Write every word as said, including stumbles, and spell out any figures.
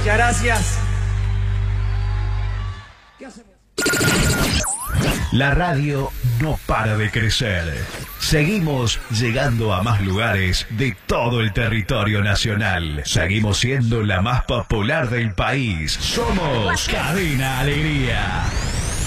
Muchas gracias. La radio no para de crecer. Seguimos llegando a más lugares de todo el territorio nacional. Seguimos siendo la más popular del país. Somos Cadena Alegría.